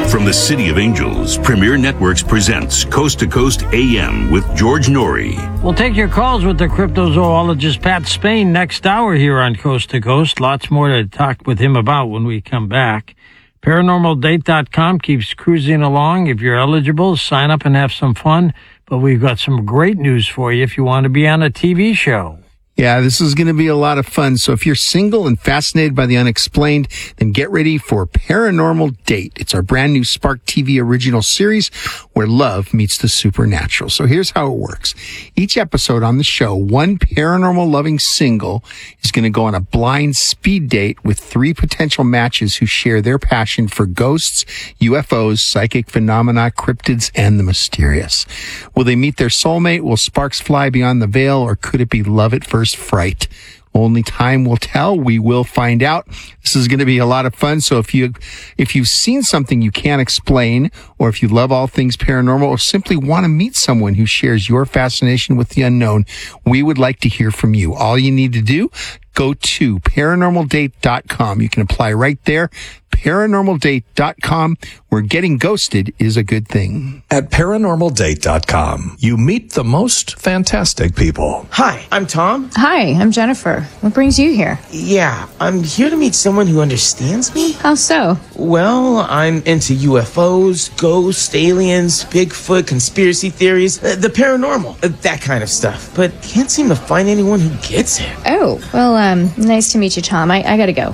From the City of Angels, Premier Networks presents Coast to Coast AM with George Norrie. We'll take your calls with the cryptozoologist Pat Spain next hour here on Coast to Coast. Lots more to talk with him about when we come back. ParanormalDate.com keeps cruising along. If you're eligible, sign up and have some fun. But we've got some great news for you if you want to be on a TV show. Yeah, this is going to be a lot of fun. So if you're single and fascinated by the unexplained, then get ready for Paranormal Date. It's our brand new Spark TV original series where love meets the supernatural. So here's how it works. Each episode on the show, one paranormal loving single is going to go on a blind speed date with 3 potential matches who share their passion for ghosts, UFOs, psychic phenomena, cryptids, and the mysterious. Will they meet their soulmate? Will sparks fly beyond the veil, or could it be love at first fright? Only time will tell. We will find out. This is going to be a lot of fun. So if you've seen something you can't explain, or if you love all things paranormal, or simply want to meet someone who shares your fascination with the unknown, we would like to hear from you. All you need to do, go to ParanormalDate.com. You can apply right there. ParanormalDate.com, where getting ghosted is a good thing. At ParanormalDate.com, you meet the most fantastic people. Hi, I'm Tom. Hi, I'm Jennifer. What brings you here? Yeah, I'm here to meet someone who understands me. How so? Well, I'm into UFOs, ghosts, aliens, Bigfoot, conspiracy theories, the paranormal, that kind of stuff. But can't seem to find anyone who gets it. Oh, well, nice to meet you, Tom. I gotta go.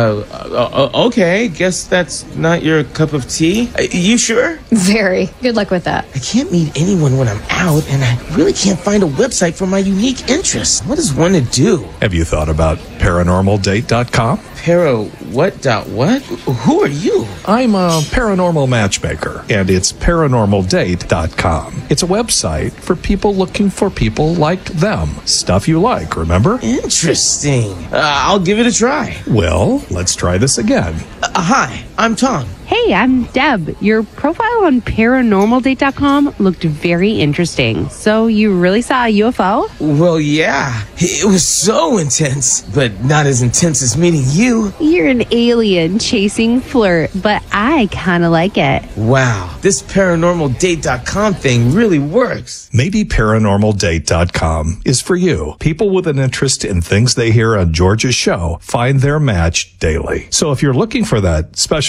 Okay. Guess that's not your cup of tea. You sure? Very. Good luck with that. I can't meet anyone when I'm out, and I really can't find a website for my unique interests. What is one to do? Have you thought about ParanormalDate.com? What? Who are you? I'm a paranormal matchmaker, and it's ParanormalDate.com. It's a website for people looking for people like them. Stuff you like, remember? Interesting. I'll give it a try. Well, let's try this again. Hi, I'm Tom. Hey, I'm Deb. Your profile on ParanormalDate.com looked very interesting. So you really saw a UFO? Well, yeah. It was so intense, but not as intense as meeting you. You're an alien chasing flirt, but I kind of like it. Wow, this ParanormalDate.com thing really works. Maybe ParanormalDate.com is for you. People with an interest in things they hear on George's show find their match daily. So if you're looking for that special